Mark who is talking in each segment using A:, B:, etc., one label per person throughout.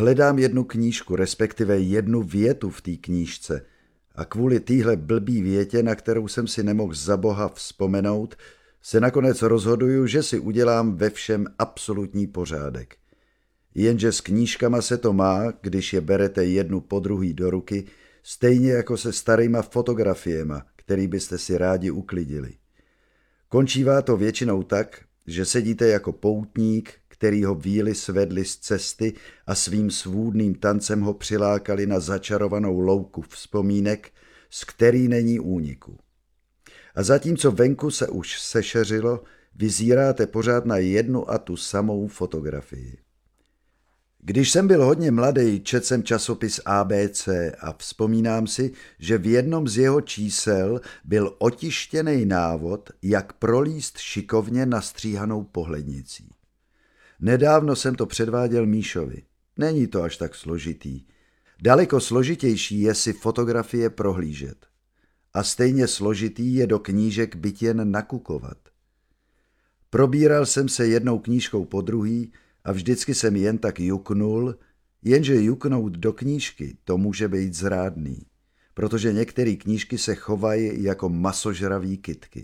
A: Hledám jednu knížku, respektive jednu větu v té knížce a kvůli téhle blbý větě, na kterou jsem si nemohl za boha vzpomenout, se nakonec rozhoduju, že si udělám ve všem absolutní pořádek. Jenže s knížkama se to má, když je berete jednu po druhý do ruky, stejně jako se starýma fotografiema, který byste si rádi uklidili. Končívá to většinou tak, že sedíte jako poutník, kterýho víly svedli z cesty a svým svůdným tancem ho přilákali na začarovanou louku vzpomínek, z který není úniku. A zatímco venku se už sešeřilo, vyzíráte pořád na jednu a tu samou fotografii. Když jsem byl hodně mladý, četl jsem časopis ABC a vzpomínám si, že v jednom z jeho čísel byl otištěný návod, jak prolízt šikovně nastříhanou pohlednicí. Nedávno jsem to předváděl Míšovi. Není to až tak složitý. Daleko složitější je si fotografie prohlížet. A stejně složitý je do knížek byť jen nakukovat. Probíral jsem se jednou knížkou po druhý a vždycky jsem jen tak juknul, jenže juknout do knížky to může být zrádný, protože některé knížky se chovají jako masožraví kytky.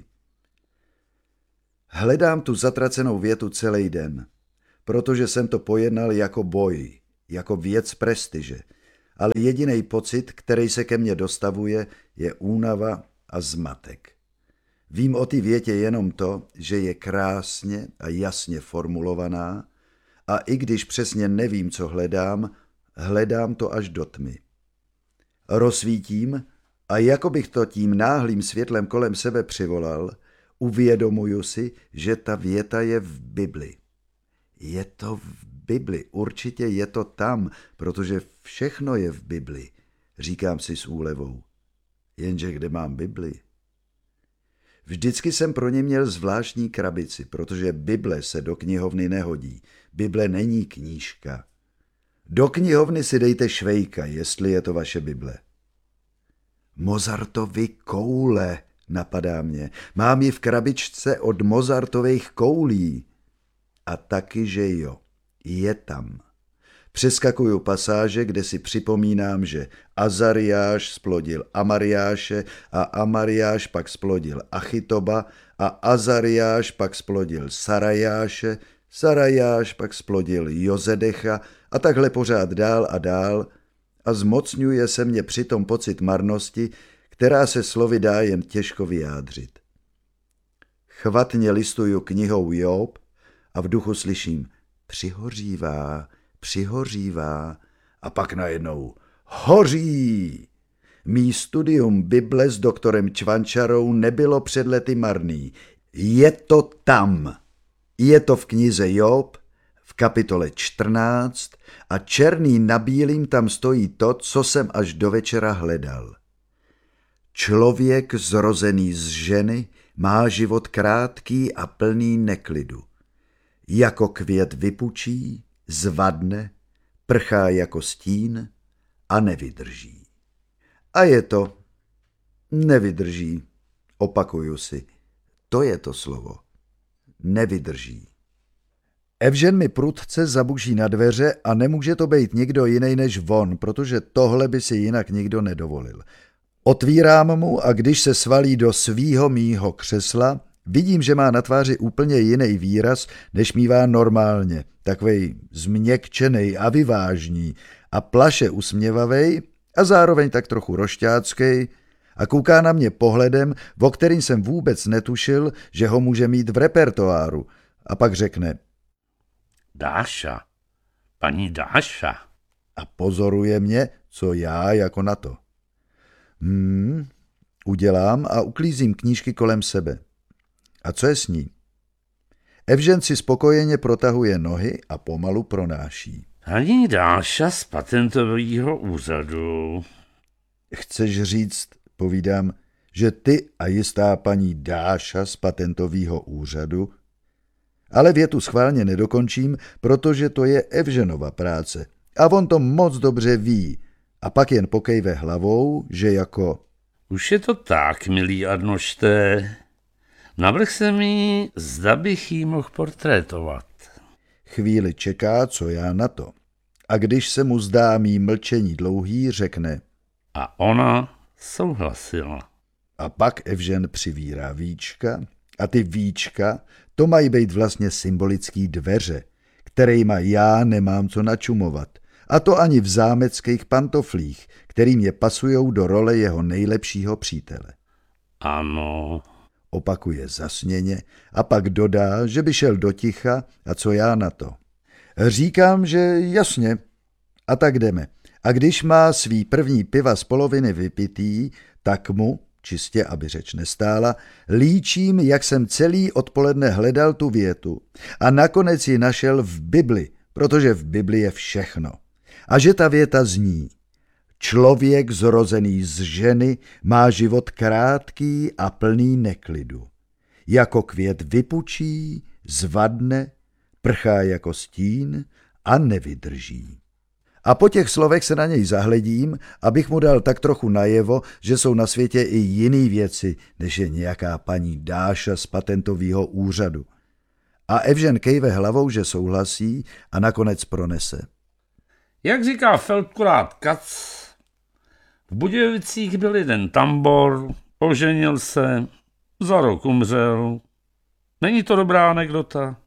A: Hledám tu zatracenou větu celý den, protože jsem to pojednal jako boj, jako věc prestiže, ale jediný pocit, který se ke mně dostavuje, je únava a zmatek. Vím o té větě jenom to, že je krásně a jasně formulovaná a i když přesně nevím, co hledám, hledám to až do tmy. Rozsvítím a jako bych to tím náhlým světlem kolem sebe přivolal, uvědomuju si, že ta věta je v Bibli. Je to v Bibli, určitě je to tam, protože všechno je v Bibli, říkám si s úlevou. Jenže kde mám Bibli? Vždycky jsem pro ně měl zvláštní krabici, protože Bible se do knihovny nehodí. Bible není knížka. Do knihovny si dejte Švejka, jestli je to vaše Bible. Mozartovy koule, napadá mě. Mám ji v krabičce od Mozartových koulí. A taky, že jo, je tam. Přeskakuju pasáže, kde si připomínám, že Azariáš splodil Amariáše a Amariáš pak splodil Achitoba a Azariáš pak splodil Sarajáše, Sarajáš pak splodil Jozedecha a takhle pořád dál a dál a zmocňuje se mě přitom pocit marnosti, která se slovy dá jen těžko vyjádřit. Chvatně listuju knihou Job a v duchu slyším přihořívá, přihořívá a pak najednou hoří. Mý studium Bible s doktorem Čvančarou nebylo před lety marný. Je to tam. Je to v knize Job, v kapitole 14 a černý na bílým tam stojí to, co jsem až do večera hledal. Člověk zrozený z ženy má život krátký a plný neklidu. Jako květ vypučí, zvadne, prchá jako stín a nevydrží. A je to, nevydrží, opakuju si, to je to slovo, nevydrží. Evžen mi prudce zabuší na dveře a nemůže to být nikdo jiný než on, protože tohle by si jinak nikdo nedovolil. Otvírám mu a když se svalí do svýho mýho křesla, vidím, že má na tváři úplně jiný výraz, než mívá normálně, takovej změkčenej a vyvážný a plaše usměvavej a zároveň tak trochu rošťáckej a kouká na mě pohledem, o kterým jsem vůbec netušil, že ho může mít v repertoáru a pak řekne
B: Dáša, paní Dáša.
A: A pozoruje mě, co já jako na to. Udělám a uklízím knížky kolem sebe. A co je s ní? Evžen si spokojeně protahuje nohy a pomalu pronáší.
B: Paní Dáša z patentového úřadu.
A: Chceš říct, povídám, že ty a jistá paní Dáša z patentového úřadu? Ale větu schválně nedokončím, protože to je Evženova práce. A on to moc dobře ví. A pak jen pokejve hlavou, že jako...
B: Už je to tak, milý Arnošte. Navrch se mi, zda bych jí mohl portrétovat.
A: Chvíli čeká, co já na to. A když se mu zdá mý mlčení dlouhý, řekne:
B: A ona souhlasila.
A: A pak Evžen přivírá víčka a ty víčka, to mají být vlastně symbolický dveře, kterejma já nemám co načumovat. A to ani v zámeckých pantoflích, kterým je pasujou do role jeho nejlepšího přítele.
B: Ano.
A: Opakuje zasněně a pak dodá, že by šel do ticha a co já na to. Říkám, že jasně. A tak jdeme. A když má svý první piva z poloviny vypitý, tak mu, čistě aby řeč nestála, líčím, jak jsem celý odpoledne hledal tu větu a nakonec ji našel v Bibli, protože v Bibli je všechno. A že ta věta zní: Člověk zrozený z ženy má život krátký a plný neklidu. Jako květ vypučí, zvadne, prchá jako stín a nevydrží. A po těch slovech se na něj zahledím, abych mu dal tak trochu najevo, že jsou na světě i jiný věci, než je nějaká paní Dáša z patentového úřadu. A Evžen kejve hlavou, že souhlasí a nakonec pronese.
B: Jak říká feldkurát Kac, v Budějovicích byl jeden tambor, oženil se, za rok umřel. Není to dobrá anekdota?